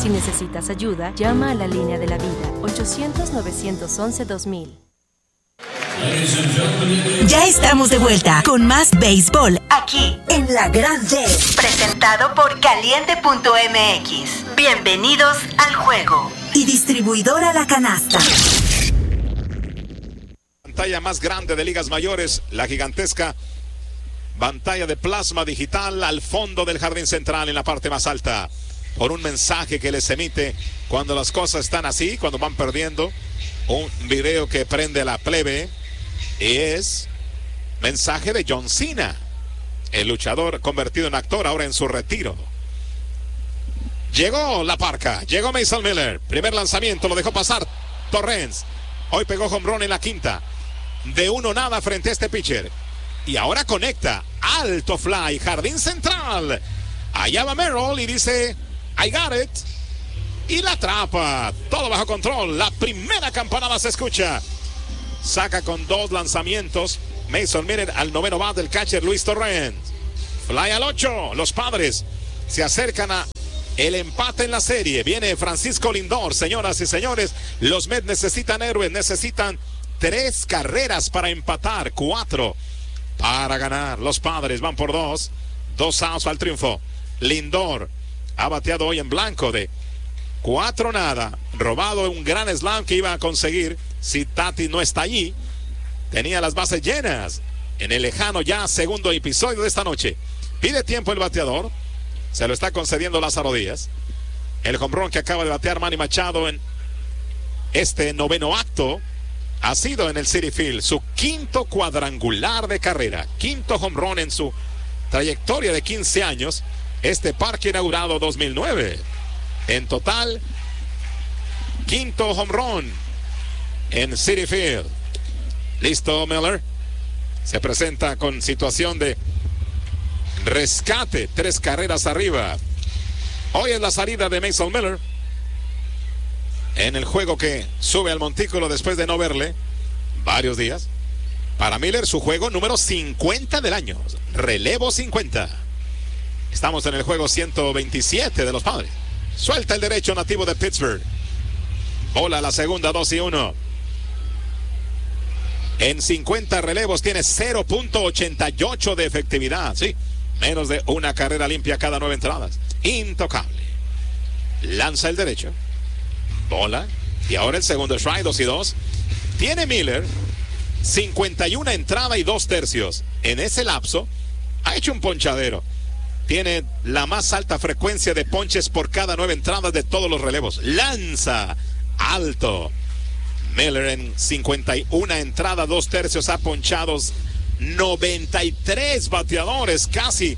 Si necesitas ayuda, llama a la línea de la vida, 800-911-2000. Ya estamos de vuelta con más béisbol aquí en La Gran D, presentado por Caliente.mx. Bienvenidos al juego. Y distribuidora La Canasta. Pantalla más grande de ligas mayores, la gigantesca pantalla de plasma digital al fondo del jardín central en la parte más alta, por un mensaje que les emite cuando las cosas están así, cuando van perdiendo, un video que prende la plebe, y es mensaje de John Cena, el luchador convertido en actor ahora en su retiro. Llegó la parca, llegó Mason Miller, primer lanzamiento, lo dejó pasar Torrens, hoy pegó home run en la quinta, de 1-0 frente a este pitcher, y ahora conecta, alto fly, jardín central, allá va Merrill y dice, I got it, y la atrapa, todo bajo control, la primera campanada se escucha, saca con 2 lanzamientos, Mason Miller al noveno bat del catcher Luis Torrens, fly al 8, los Padres se acercan a el empate en la serie, viene Francisco Lindor, señoras y señores, los Mets necesitan héroes, necesitan 3 carreras para empatar, 4 para ganar. Los Padres van por 2 outs al triunfo. Lindor ha bateado hoy en blanco de 4-0, robado un gran slam que iba a conseguir si Tati no está allí. Tenía las bases llenas en el lejano ya segundo episodio de esta noche. Pide tiempo el bateador, se lo está concediendo Lázaro Díaz. El home run que acaba de batear Manny Machado en este noveno acto ha sido en el Citi Field, su quinto cuadrangular de carrera, quinto home run en su trayectoria de 15 años, este parque inaugurado 2009. En total, quinto home run en Citi Field. Listo Miller, se presenta con situación de rescate, 3 carreras arriba. Hoy es la salida de Mason Miller en el juego que sube al montículo después de no verle varios días. Para Miller, su juego número 50 del año, relevo 50. Estamos en el juego 127 de los Padres. Suelta el derecho nativo de Pittsburgh. Bola la segunda, 2-1. En 50 relevos tiene 0.88 de efectividad. Sí, menos de una carrera limpia cada 9 entradas. Intocable. Lanza el derecho. Bola. Y ahora el segundo strike, 2-2. Tiene Miller 51 entrada y 2 tercios. En ese lapso ha hecho un ponchadero. Tiene la más alta frecuencia de ponches por cada 9 entradas de todos los relevos. Lanza alto. Miller en 51 entradas, 2 tercios, ha ponchado 93 bateadores, casi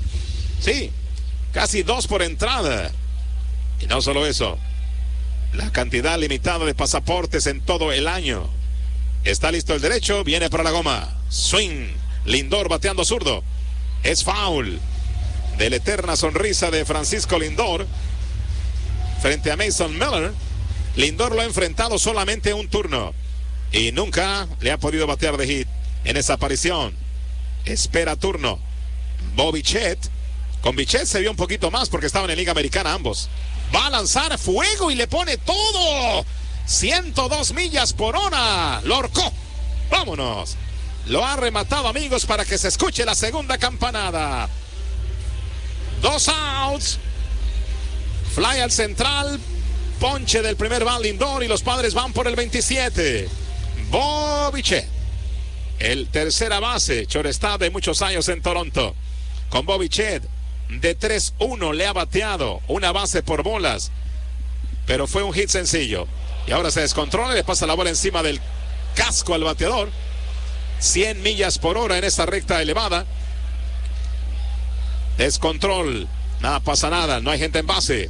2 por entrada. Y no solo eso, la cantidad limitada de pasaportes en todo el año. Está listo el derecho, viene para la goma. Swing, Lindor bateando zurdo. Es foul. De la eterna sonrisa de Francisco Lindor frente a Mason Miller. Lindor lo ha enfrentado solamente un turno y nunca le ha podido batear de hit en esa aparición. Espera turno Bobby Chet. Con Bichette se vio un poquito más porque estaban en Liga Americana ambos. Va a lanzar fuego y le pone todo. 102 millas por hora. Lo ahorcó. Vámonos. Lo ha rematado, amigos, para que se escuche la segunda campanada. 2 outs. Fly al central. Ponche del primer bat Lindor y los Padres van por el 27. Bobby Chet, el tercera base, shortstop de muchos años en Toronto. Con Bobby Chet de 3-1 le ha bateado una base por bolas, pero fue un hit sencillo. Y ahora se descontrola y le pasa la bola encima del casco al bateador. 100 millas por hora en esa recta elevada. Descontrol, nada pasa nada, no hay gente en base.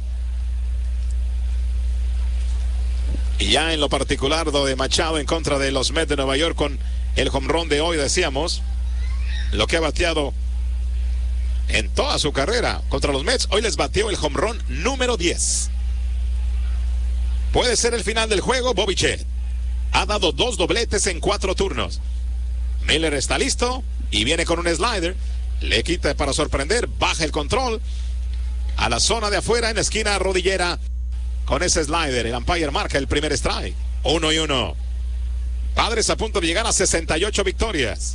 Y ya en lo particular lo de Machado en contra de los Mets de Nueva York con el home run de hoy, decíamos, lo que ha bateado en toda su carrera contra los Mets. Hoy les bateó el home run número 10. Puede ser el final del juego. Bobby Chet ha dado 2 dobletes en 4 turnos. Miller está listo y viene con un slider. Le quita para sorprender, baja el control a la zona de afuera en esquina rodillera con ese slider. El umpire marca el primer strike. 1-1. Padres a punto de llegar a 68 victorias.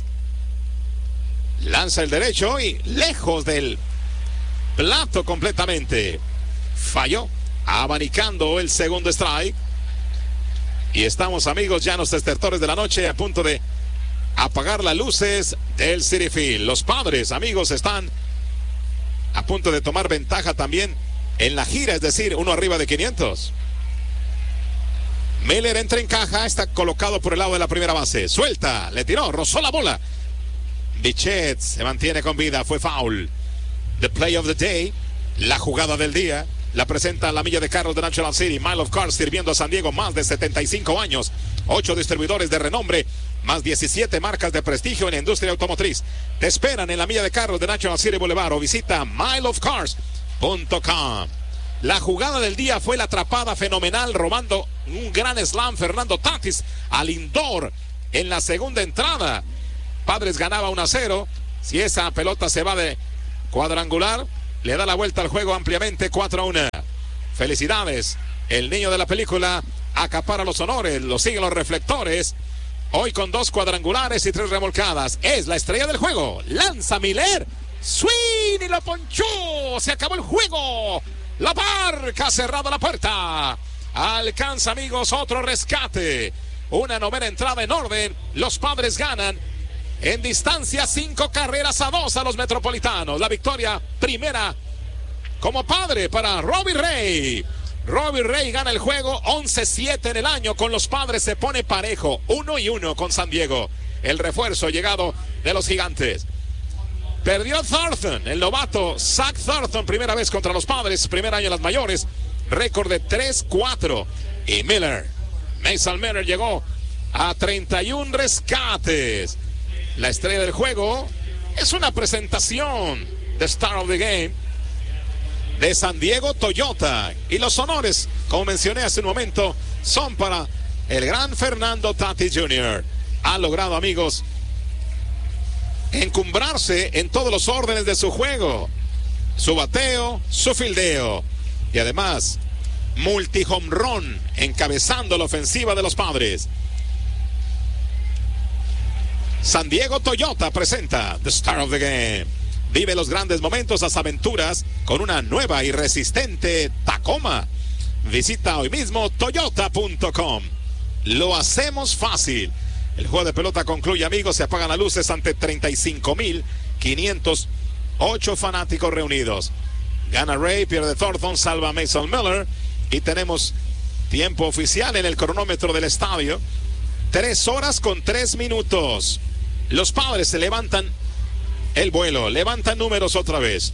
Lanza el derecho y lejos del plato completamente. Falló, abanicando el segundo strike. Y estamos, amigos, ya en los estertores de la noche, a punto de apagar las luces del Citi Field. Los Padres, amigos, están a punto de tomar ventaja también en la gira, es decir, uno arriba de 500. Miller entra en caja, está colocado por el lado de la primera base. Suelta, le tiró, rozó la bola. Bichette se mantiene con vida, fue foul. The play of the day, la jugada del día, la presenta la milla de carros de National City. Mile of Cars, sirviendo a San Diego más de 75 años. 8 distribuidores de renombre, más 17 marcas de prestigio en la industria automotriz. Te esperan en la milla de carros de National City Boulevard o visita mileofcars.com. La jugada del día fue la atrapada fenomenal, robando un gran slam Fernando Tatis a Lindor en la segunda entrada. Padres ganaba 1-0. Si esa pelota se va de cuadrangular, le da la vuelta al juego ampliamente, 4-1. Felicidades. El niño de la película acapara los honores, lo siguen los reflectores. Hoy con 2 cuadrangulares y 3 remolcadas. Es la estrella del juego. Lanza Miller. Swing y lo ponchó. Se acabó el juego. La Barca, cerrada la puerta. Alcanza, amigos, otro rescate. Una novena entrada en orden. Los Padres ganan en distancia 5-2 a los Metropolitanos. La victoria primera como padre para Robbie Ray. Robbie Ray gana el juego 11-7 en el año. Con los Padres se pone parejo 1-1 con San Diego. El refuerzo llegado de los Gigantes. Perdió Thornton, el novato Zach Thornton, primera vez contra los Padres, primer año en las mayores, récord de 3-4. Y Mason Miller llegó a 31 rescates. La estrella del juego es una presentación de Star of the Game de San Diego Toyota. Y los honores, como mencioné hace un momento, son para el gran Fernando Tatis Jr. Ha logrado, amigos, encumbrarse en todos los órdenes de su juego, su bateo, su fildeo y además multi-home run, encabezando la ofensiva de los Padres. San Diego Toyota presenta The Star of the Game. Vive los grandes momentos, las aventuras con una nueva y resistente Tacoma. Visita hoy mismo toyota.com. Lo hacemos fácil. El juego de pelota concluye, amigos. Se apagan las luces ante 35,508 fanáticos reunidos. Gana Ray, pierde Thornton, salva Mason Miller. Y tenemos tiempo oficial en el cronómetro del estadio. 3 horas con 3 minutos. Los Padres se levantan el vuelo, levantan números otra vez.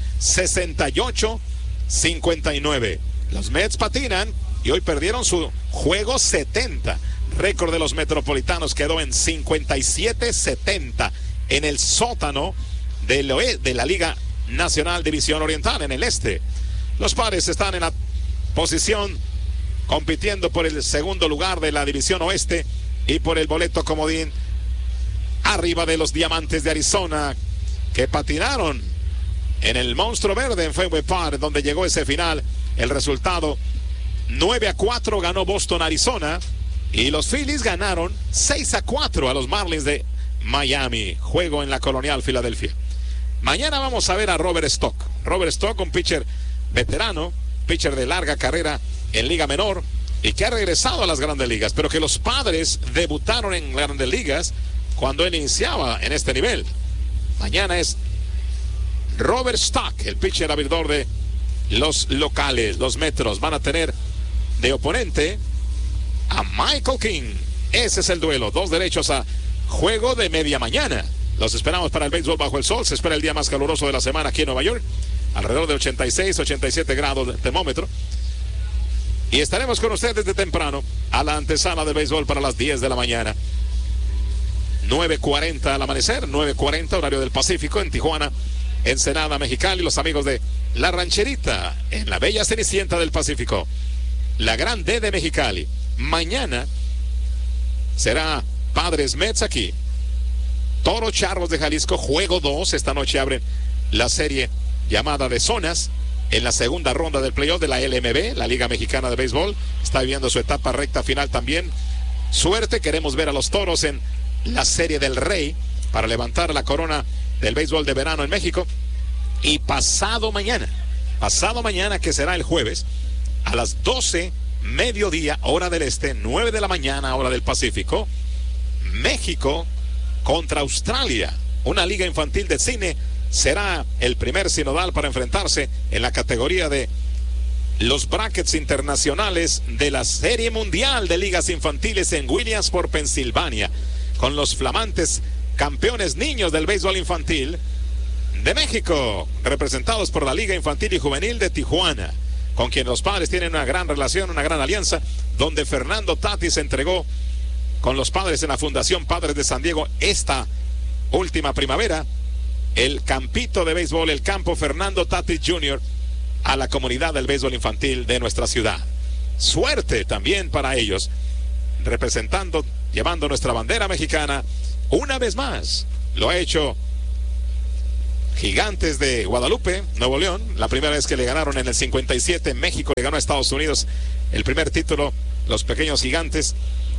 68-59. Los Mets patinan y hoy perdieron su juego 70. Récord de los Metropolitanos quedó en 57-70 en el sótano de la Liga Nacional División Oriental, en el este. Los Padres están en la posición compitiendo por el segundo lugar de la División Oeste y por el boleto comodín arriba de los Diamantes de Arizona, que patinaron en el Monstruo Verde en Fenway Park, donde llegó ese final. El resultado 9-4 ganó Boston, Arizona. Y los Phillies ganaron 6-4 a los Marlins de Miami. Juego en la Colonial Filadelfia. Mañana vamos a ver a Robert Stock. Robert Stock, un pitcher veterano, pitcher de larga carrera en Liga Menor y que ha regresado a las Grandes Ligas, pero que los Padres debutaron en Grandes Ligas cuando él iniciaba en este nivel. Mañana es Robert Stock, el pitcher abridor de los locales. Los Metros van a tener de oponente a Michael King. Ese es el duelo. 2 derechos a juego de media mañana. Los esperamos para el béisbol bajo el sol. Se espera el día más caluroso de la semana aquí en Nueva York. Alrededor de 86, 87 grados de termómetro. Y estaremos con ustedes desde temprano a la antesala del béisbol para las 10 de la mañana. 9:40 al amanecer, 9:40 horario del Pacífico en Tijuana, Ensenada, Mexicali. Los amigos de La Rancherita en la bella Cenicienta del Pacífico. La Gran D de Mexicali. Mañana será Padres Mets aquí. Toros Charros de Jalisco, juego 2. Esta noche abren la serie llamada de zonas. en la segunda ronda del playoff de la LMB, la Liga Mexicana de Béisbol. Está viviendo su etapa recta final también. Suerte, queremos ver a los Toros en la Serie del Rey para levantar la corona del béisbol de verano en México. Y pasado mañana, que será el jueves, a las 12 mediodía, hora del este, 9 de la mañana, hora del Pacífico, México contra Australia. Una liga infantil de cine será el primer sinodal para enfrentarse en la categoría de los brackets internacionales de la Serie Mundial de Ligas Infantiles en Williamsport, Pensilvania, con los flamantes campeones niños del béisbol infantil de México, representados por la Liga Infantil y Juvenil de Tijuana, con quien los padres tienen una gran relación, una gran alianza, donde Fernando Tatis entregó con los padres en la Fundación Padres de San Diego esta última primavera el campito de béisbol, el campo Fernando Tatis Jr. a la comunidad del béisbol infantil de nuestra ciudad. Suerte también para ellos, representando, llevando nuestra bandera mexicana una vez más. Lo ha hecho Gigantes de Guadalupe, Nuevo León, la primera vez que le ganaron en el 57, México le ganó a Estados Unidos el primer título, los pequeños Gigantes.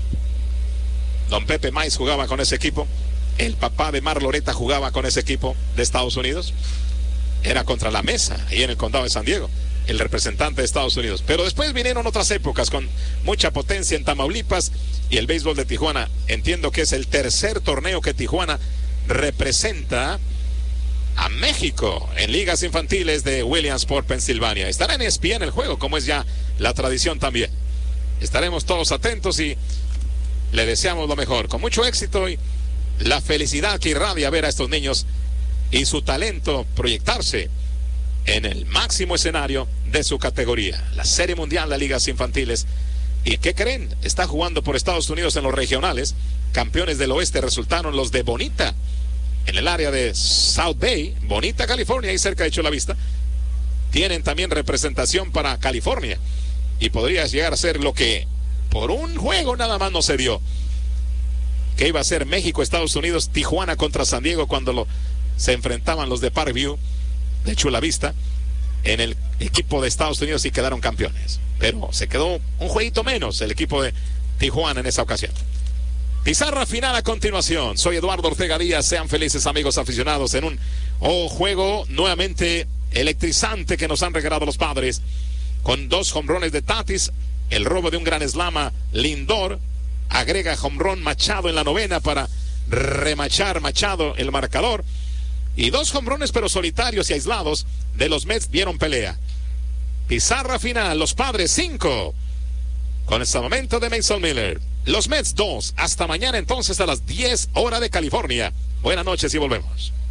Don Pepe Maiz jugaba con ese equipo, el papá de Mar Loreta jugaba con ese equipo de Estados Unidos, era contra la Mesa, ahí en el condado de San Diego, el representante de Estados Unidos. Pero después vinieron otras épocas con mucha potencia en Tamaulipas y el béisbol de Tijuana. Entiendo que es el tercer torneo que Tijuana representa a México en ligas infantiles de Williamsport, Pensilvania. Estará en ESPN el juego, como es ya la tradición también. Estaremos todos atentos y le deseamos lo mejor, con mucho éxito y la felicidad que irradia ver a estos niños y su talento proyectarse en el máximo escenario de su categoría, la Serie Mundial de Ligas Infantiles. ¿Y qué creen? Está jugando por Estados Unidos en los regionales. Campeones del oeste resultaron los de Bonita, en el área de South Bay, Bonita, California, ahí cerca de Chula Vista. Tienen también representación para California y podría llegar a ser lo que por un juego nada más no se dio, que iba a ser México, Estados Unidos, Tijuana contra San Diego cuando se enfrentaban los de Parkview de Chula Vista en el equipo de Estados Unidos y quedaron campeones, pero se quedó un jueguito menos el equipo de Tijuana en esa ocasión. Pizarra final a continuación. Soy Eduardo Ortega Díaz. Sean felices, amigos aficionados, en un juego nuevamente electrizante que nos han regalado los padres, con 2 jonrones de Tatis, el robo de un gran slam Lindor, agrega jonrón Machado en la 9ª para remachar Machado el marcador, y 2 jonrones pero solitarios y aislados de los Mets dieron pelea. Pizarra final, los padres 5 con el salvamento de Mason Miller, los Mets 2. Hasta mañana entonces a las 10 hora de California. Buenas noches y volvemos.